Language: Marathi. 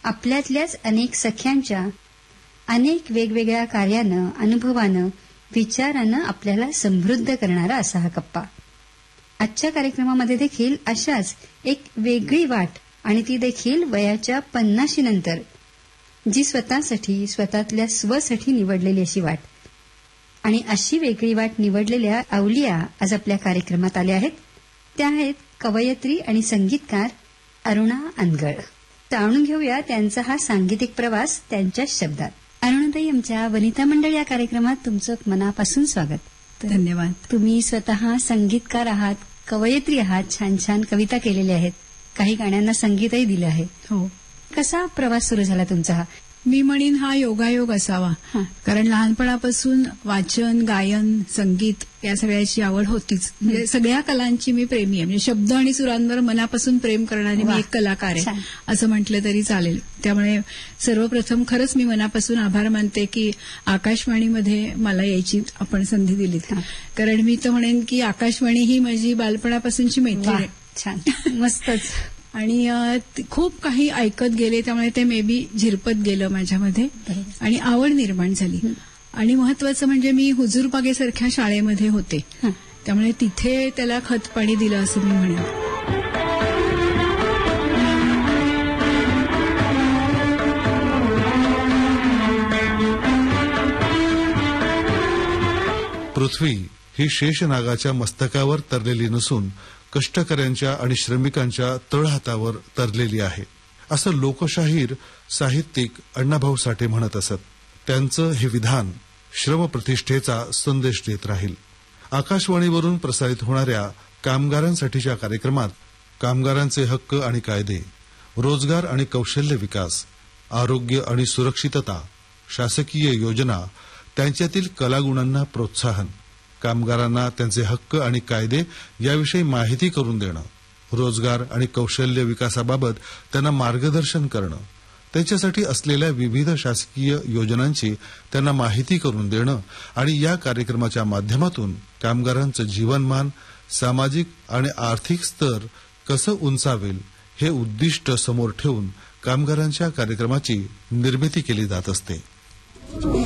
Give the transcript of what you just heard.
आपल्यातल्याच अनेक सख्यांच्या अनेक वेगवेगळ्या कार्यानं, अनुभवानं, विचारानं आपल्याला समृद्ध करणारा असा हा कप्पा. आजच्या कार्यक्रमामध्ये देखील अशाच एक वेगळी वाट आणि ती देखील वयाच्या 50 नंतर, जी स्वतःसाठी, स्वतःतल्या स्वसाठी निवडलेली अशी वाट. आणि अशी वेगळी वाट निवडलेल्या अवलिया आज आपल्या कार्यक्रमात आल्या आहेत. त्या आहेत कवयित्री आणि संगीतकार अरुणा अनगळ. जाणून घेऊया त्यांचा हा सांगीतिक प्रवास त्यांच्याच शब्दात. अरुणाताई, आमच्या वनिता मंडळ या कार्यक्रमात तुमचं मनापासून स्वागत. धन्यवाद. तुम्ही स्वतः संगीतकार आहात, कवयित्री आहात, छान छान कविता केलेल्या आहेत, काही गाण्यांना संगीतही दिलं आहे. हो. कसा प्रवास सुरू झाला तुमचा हा? मी म्हणीन हा योगायोग असावा. कारण लहानपणापासून वाचन, गायन, संगीत या सगळ्याची आवड होतीच. म्हणजे सगळ्या कलांची मी प्रेमी आहे. म्हणजे शब्द आणि सुरांवर मनापासून प्रेम करणारी मी एक कलाकार आहे असं म्हटलं तरी चालेल. त्यामुळे सर्वप्रथम खरंच मी मनापासून आभार मानते की आकाशवाणीमध्ये मला यायची आपण संधी दिलीत. कारण मी तर म्हणेन की आकाशवाणी ही माझी बालपणापासूनची मैत्री आहे. छान, मस्तच. आणि खूप काही ऐकत गेले, त्यामुळे ते मे बी झिरपत गेलं माझ्यामध्ये आणि आवड निर्माण झाली. आणि महत्वाचं म्हणजे मी हुजूरबागेसारख्या शाळेमध्ये होते, त्यामुळे तिथे त्याला खतपाणी दिलं असं मी म्हणेन. पृथ्वी ही शेषनागाच्या मस्तकावर तरलेली नसून कष्टकऱ्यांच्या आणि श्रमिकांच्या तळहातावर तरलेली आहे, असं लोकशाहीर साहित्यिक अण्णाभाऊ साठे म्हणत असत. त्यांचं हे विधान श्रमप्रतिष्ठेचा संदेश देत राहील. आकाशवाणीवरून प्रसारित होणाऱ्या कामगारांसाठीच्या कार्यक्रमात कामगारांचे हक्क आणि कायदे, रोजगार आणि कौशल्य विकास, आरोग्य आणि सुरक्षितता, शासकीय योजना, त्यांच्यातील कलागुणांना प्रोत्साहन, कामगारांना त्यांचे हक्क आणि कायदे याविषयी माहिती करून देणं, रोजगार आणि कौशल्य विकासाबाबत त्यांना मार्गदर्शन करणं, त्यांच्यासाठी असलेल्या विविध शासकीय योजनांची त्यांना माहिती करून देणं आणि या कार्यक्रमाच्या माध्यमातून कामगारांचं जीवनमान, सामाजिक आणि आर्थिक स्तर कसं उंचावेल हे उद्दिष्ट समोर ठेवून कामगारांच्या कार्यक्रमाची निर्मिती केली जात असते.